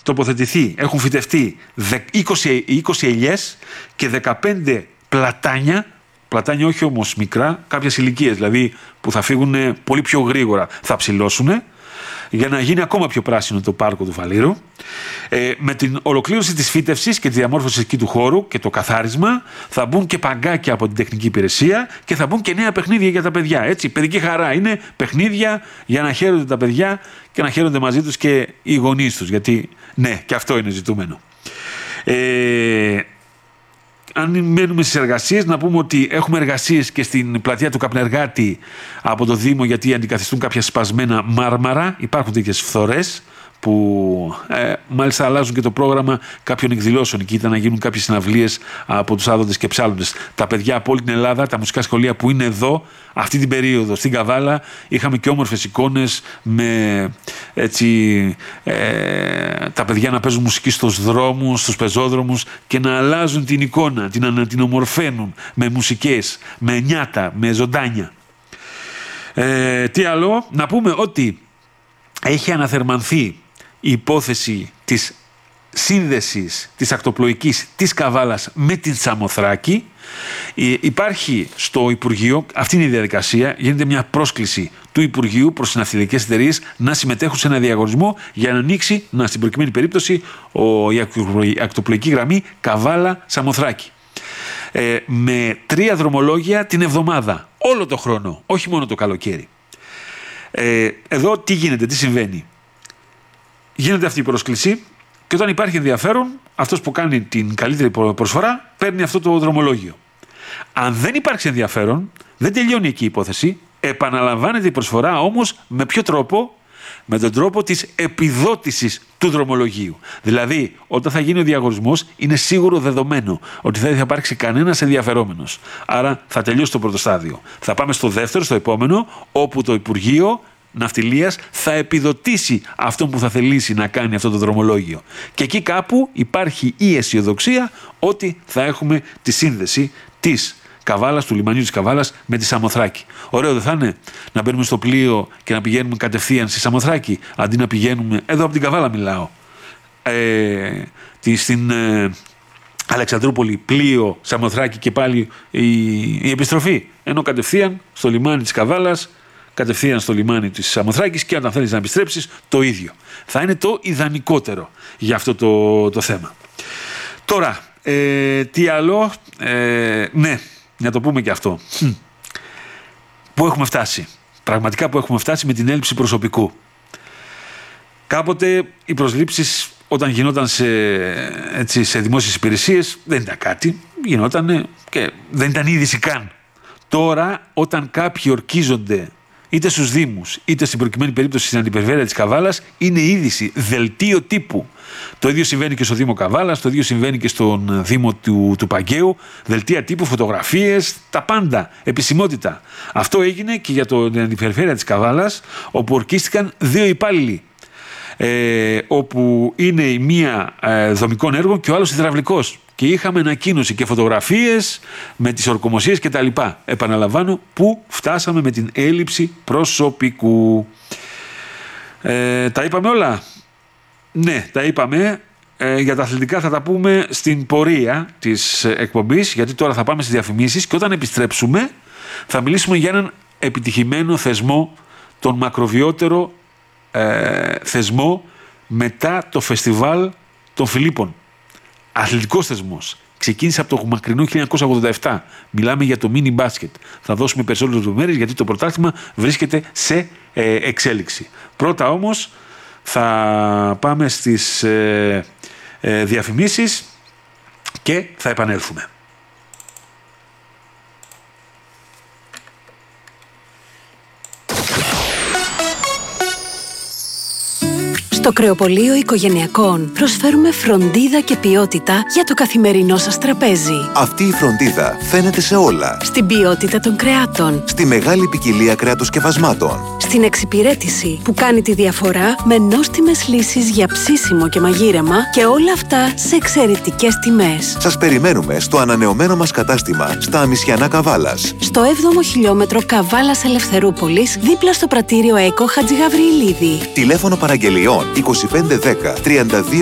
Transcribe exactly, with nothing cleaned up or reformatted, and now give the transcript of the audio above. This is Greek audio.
τοποθετηθεί, έχουν φυτευτεί είκοσι, είκοσι ελιές και δεκαπέντε πλατάνια, πλατάνια όχι όμως μικρά, κάποιες ηλικίες δηλαδή που θα φύγουν πολύ πιο γρήγορα, θα ψηλώσουν, για να γίνει ακόμα πιο πράσινο το πάρκο του Φαλήρου. Ε, με την ολοκλήρωση της φύτευσης και τη διαμόρφωση εκεί του χώρου και το καθάρισμα, θα μπουν και παγκάκια από την τεχνική υπηρεσία και θα μπουν και νέα παιχνίδια για τα παιδιά. Έτσι, παιδική χαρά είναι παιχνίδια για να χαίρονται τα παιδιά και να χαίρονται μαζί τους και οι γονείς τους. Γιατί, ναι, και αυτό είναι ζητούμενο. Ε, Αν μένουμε στις εργασίες, να πούμε ότι έχουμε εργασίες και στην πλατεία του Καπνεργάτη από το Δήμο, γιατί αντικαθιστούν κάποια σπασμένα μάρμαρα. Υπάρχουν τέτοιες φθορές που ε, μάλιστα αλλάζουν και το πρόγραμμα κάποιων εκδηλώσεων. Εκεί ήταν να γίνουν κάποιες συναυλίες από τους άδοντες και ψάλλοντες. Τα παιδιά από όλη την Ελλάδα, τα μουσικά σχολεία που είναι εδώ, αυτή την περίοδο στην Καβάλα, είχαμε και όμορφες εικόνες με έτσι, ε, τα παιδιά να παίζουν μουσική στους δρόμους, στους πεζόδρομους και να αλλάζουν την εικόνα, την, να την ομορφαίνουν με μουσικές, με νιάτα, με ζωντάνια. Ε, τι άλλο, να πούμε ότι έχει αναθερμανθεί η υπόθεση της σύνδεσης της ακτοπλοϊκής της Καβάλας με την Σαμοθράκη. Υπάρχει στο Υπουργείο, αυτή είναι η διαδικασία, γίνεται μια πρόσκληση του Υπουργείου προς τις ναυτιλιακές εταιρείες να συμμετέχουν σε ένα διαγωνισμό για να ανοίξει, να, στην προκειμένη περίπτωση, ο, η ακτοπλοϊκή γραμμή Καβάλα-Σαμοθράκη. Ε, με τρία δρομολόγια την εβδομάδα, όλο το χρόνο, όχι μόνο το καλοκαίρι. Ε, εδώ τι γίνεται, τι συμβαίνει. Γίνεται αυτή η πρόσκληση και όταν υπάρχει ενδιαφέρον, αυτός που κάνει την καλύτερη προσφορά παίρνει αυτό το δρομολόγιο. Αν δεν υπάρξει ενδιαφέρον, δεν τελειώνει εκεί η υπόθεση, επαναλαμβάνεται η προσφορά, όμως με ποιο τρόπο? Με τον τρόπο της επιδότησης του δρομολογίου. Δηλαδή, όταν θα γίνει ο διαγωνισμός, είναι σίγουρο δεδομένο ότι δεν θα υπάρξει κανένας ενδιαφερόμενος. Άρα θα τελειώσει το πρώτο στάδιο. Θα πάμε στο δεύτερο, στο επόμενο, όπου το Υπουργείο Ναυτιλίας θα επιδοτήσει αυτόν που θα θελήσει να κάνει αυτό το δρομολόγιο. Και εκεί κάπου υπάρχει η αισιοδοξία ότι θα έχουμε τη σύνδεση της Καβάλας, του λιμανιού της Καβάλας με τη Σαμοθράκη. Ωραίο δεν θα είναι να μπαίνουμε στο πλοίο και να πηγαίνουμε κατευθείαν στη Σαμοθράκη, αντί να πηγαίνουμε, εδώ από την Καβάλα μιλάω, ε, στην ε, Αλεξανδρούπολη, πλοίο, Σαμοθράκη και πάλι η, η επιστροφή. Ενώ κατευθείαν στο λιμάνι της Καβάλας, κατευθείαν στο λιμάνι της Σαμοθράκης και όταν θέλεις να επιστρέψεις το ίδιο. Θα είναι το ιδανικότερο για αυτό το, το θέμα. Τώρα, ε, τι άλλο, ε, ναι, να το πούμε και αυτό. Πού έχουμε φτάσει. Πραγματικά που έχουμε φτάσει με την έλλειψη προσωπικού. Κάποτε οι προσλήψεις όταν γινόταν σε, έτσι, σε δημόσιες υπηρεσίες δεν ήταν κάτι. Γινόταν και δεν ήταν είδηση καν. Τώρα όταν κάποιοι ορκίζονται είτε στους Δήμους, είτε στην προκειμένη περίπτωση στην αντιπεριφέρεια της Καβάλας, είναι είδηση, δελτίο τύπου. Το ίδιο συμβαίνει και στο Δήμο Καβάλας, το ίδιο συμβαίνει και στον Δήμο του, του Παγκαίου. Δελτία τύπου, φωτογραφίες, τα πάντα, επισημότητα. Αυτό έγινε και για το, την αντιπεριφέρεια της Καβάλας, όπου ορκίστηκαν δύο υπάλληλοι. Ε, όπου είναι η μία ε, δομικών έργων και ο άλλος υδραυλικός. Και είχαμε ανακοίνωση και φωτογραφίες με τις ορκομοσίες και τα λοιπά. Επαναλαμβάνω, που φτάσαμε με την έλλειψη προσωπικού. Ε, τα είπαμε όλα. Ναι, τα είπαμε. Ε, για τα αθλητικά θα τα πούμε στην πορεία της εκπομπής, γιατί τώρα θα πάμε στις διαφημίσεις και όταν επιστρέψουμε θα μιλήσουμε για έναν επιτυχημένο θεσμό, τον μακροβιότερο ε, θεσμό μετά το φεστιβάλ των Φιλίππων. Αθλητικός θεσμός. Ξεκίνησε από το μακρινό χίλια εννιακόσια ογδόντα επτά. Μιλάμε για το μίνι μπάσκετ. Θα δώσουμε περισσότερες λεπτομέρειες γιατί το πρωτάθλημα βρίσκεται σε ε, εξέλιξη. Πρώτα όμως θα πάμε στις ε, ε, διαφημίσεις και θα επανέλθουμε. Στο Κρεοπωλείο Οικογενειακών προσφέρουμε φροντίδα και ποιότητα για το καθημερινό σας τραπέζι. Αυτή η φροντίδα φαίνεται σε όλα. Στην ποιότητα των κρεάτων. Στη μεγάλη ποικιλία κρεατοσκευασμάτων. Στην εξυπηρέτηση που κάνει τη διαφορά με νόστιμες λύσεις για ψήσιμο και μαγείρεμα και όλα αυτά σε εξαιρετικές τιμές. Σας περιμένουμε στο ανανεωμένο μας κατάστημα στα Αμισιανά Καβάλας. Στο έβδομο χιλιόμετρο Καβάλας Ελευθερούπολης, δίπλα στο πρατήριο ΕΚΟ Χατζηγαβριηλίδη. Τηλέφωνο παραγγελιών είκοσι πέντε δέκα τριάντα δύο